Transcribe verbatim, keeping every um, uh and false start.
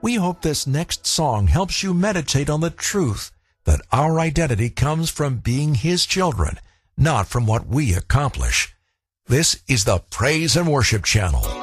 We hope this next song helps you meditate on the truth that our identity comes from being His children, not from what we accomplish. This is the Praise and Worship Channel.